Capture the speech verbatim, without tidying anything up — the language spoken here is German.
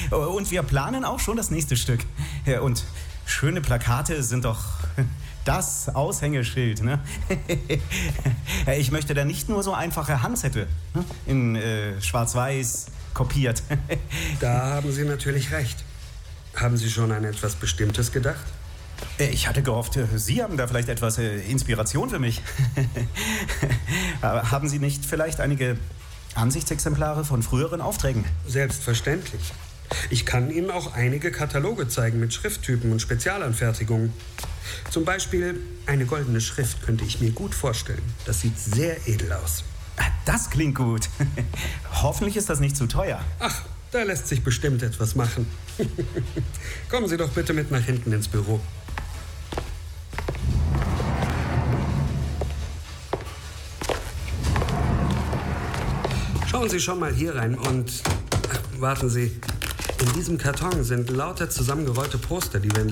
Und wir planen auch schon das nächste Stück. Und schöne Plakate sind doch das Aushängeschild, ne? Ich möchte da nicht nur so einfache Handzettel, ne? In äh, Schwarz-Weiß kopiert. Da haben Sie natürlich recht. Haben Sie schon an etwas Bestimmtes gedacht? Ich hatte gehofft, Sie haben da vielleicht etwas äh, Inspiration für mich. Aber haben Sie nicht vielleicht einige Ansichtsexemplare von früheren Aufträgen? Selbstverständlich. Ich kann Ihnen auch einige Kataloge zeigen mit Schrifttypen und Spezialanfertigungen. Zum Beispiel eine goldene Schrift könnte ich mir gut vorstellen. Das sieht sehr edel aus. Das klingt gut. Hoffentlich ist das nicht zu teuer. Ach, da lässt sich bestimmt etwas machen. Kommen Sie doch bitte mit nach hinten ins Büro. Schauen Sie schon mal hier rein und... Ach, warten Sie. In diesem Karton sind lauter zusammengerollte Poster, die wir in